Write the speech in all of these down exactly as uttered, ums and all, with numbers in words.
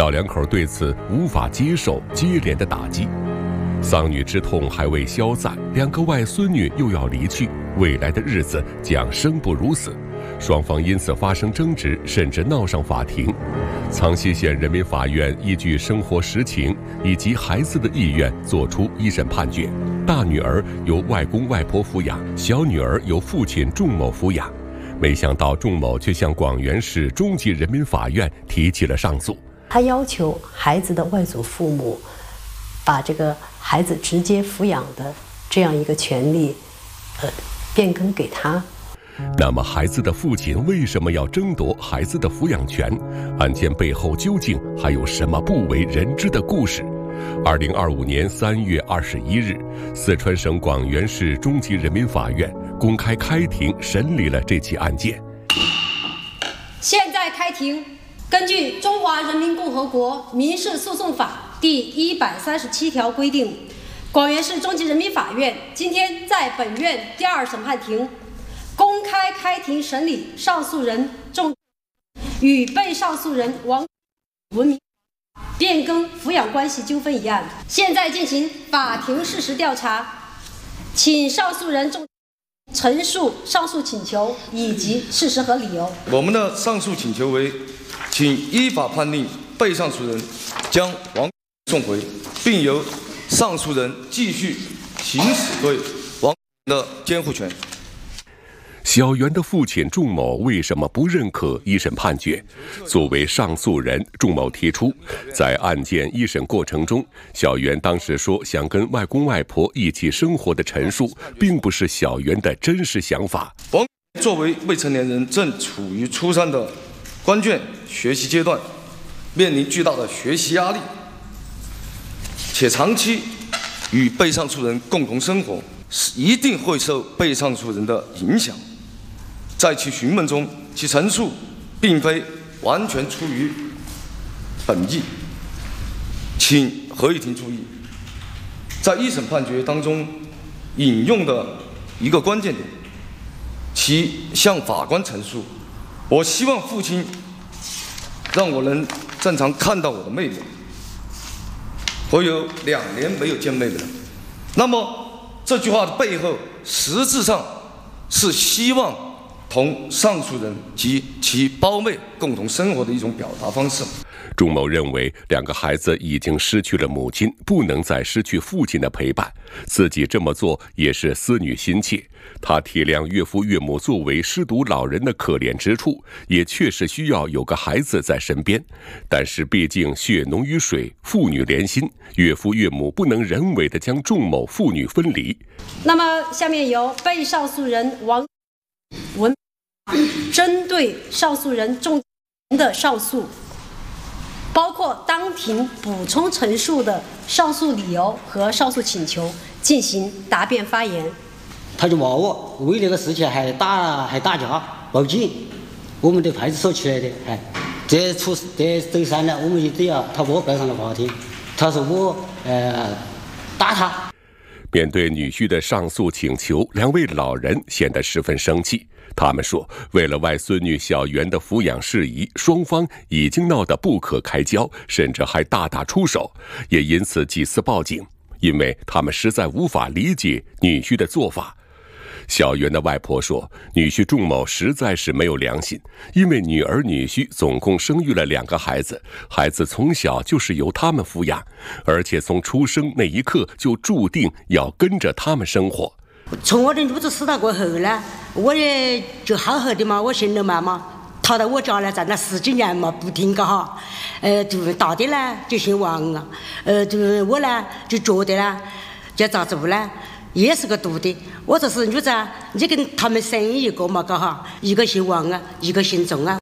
老两口对此无法接受接连的打击，丧女之痛还未消散，两个外孙女又要离去，未来的日子将生不如死。双方因此发生争执，甚至闹上法庭。苍溪县人民法院依据生活实情以及孩子的意愿作出一审判决，大女儿由外公外婆抚养，小女儿由父亲仲某抚养。没想到仲某却向广元市中级人民法院提起了上诉。 他要求孩子的外祖父母把这个孩子直接抚养的这样一个权利，呃，变更给他。 那么孩子的父亲为什么要争夺孩子的抚养权？案件背后究竟还有什么不为人知的故事？二零二五年三月二十一日，四川省广元市中级人民法院公开开庭审理了这起案件。 现在开庭，根据《中华人民共和国民事诉讼法》第一百三十七条规定，广元市中级人民法院今天在本院第二审判庭公开开庭审理上诉人仲与被上诉人王文明变更抚养关系纠纷一案，现在进行法庭事实调查，请上诉人仲陈述上诉请求以及事实和理由。 我们的上诉请求为，请依法判令被上诉人将王送回，并由上诉人继续行使对王的监护权。 小袁的父亲仲某为什么不认可一审判决？作为上诉人，仲某提出，在案件一审过程中，小袁当时说想跟外公外婆一起生活的陈述，并不是小袁的真实想法。 王作为未成年人，正处于初三的关键学习阶段，面临巨大的学习压力，且长期与被上诉人共同生活，一定会受被上诉人的影响。在其询问中，其陈述并非完全出于本意，请合议庭注意，在一审判决当中引用的一个关键点，其向法官陈述：我希望父亲让我能正常看到我的妹妹，我有两年没有见妹妹了。那么这句话的背后，实质上是希望同上诉人及其胞妹共同生活的一种表达方式。 仲某认为，两个孩子已经失去了母亲，不能再失去父亲的陪伴，自己这么做也是思女心切。他体谅岳父岳母作为失独老人的可怜之处，也确实需要有个孩子在身边。但是毕竟血浓于水，父女连心，岳父岳母不能人为地将仲某父女分离。 那么，下面由被上诉人王文针对上诉人仲的上诉，包括当庭补充陈述的上诉理由和上诉请求进行答辩发言。 他就骂我，为那个事情还打还打架，报警，我们都派出所去来的。哎，这出这走散了，我们也得要他把我带上了法庭。他说我呃打他。 面对女婿的上诉请求，两位老人显得十分生气。他们说，为了外孙女小袁的抚养事宜，双方已经闹得不可开交，甚至还大打出手，也因此几次报警，因为他们实在无法理解女婿的做法。小袁的外婆说，女婿仲某实在是没有良心，因为女儿女婿总共生育了两个孩子，孩子从小就是由他们抚养，而且从出生那一刻就注定要跟着他们生活。 从我的女子死了过后呢，我也就好好的嘛，我姓刘嘛嘛，他到我家呢，在那十几年嘛，不停个哈，呃，就大的呢就姓王啊，呃，就我呢就觉得呢，叫咋做呢？也是个独的，我这是女子啊，你跟他们生一个嘛，嘎哈，一个姓王啊，一个姓钟啊。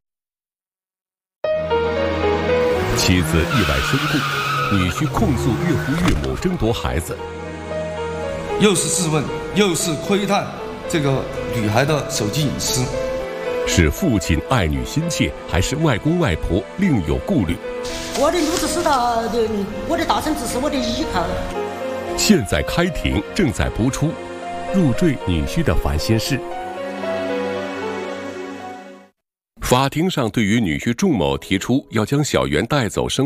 妻子意外身故，女婿控诉岳父岳母争夺孩子， 又是质问，又是窥探这个女孩的手机隐私。 是父亲爱女心切，还是外公外婆另有顾虑？ 我的女子死了，我的大孙子是我的依靠。 现在开庭正在播出，入赘女婿的烦心事。法庭上对于女婿仲某提出要将小袁带走生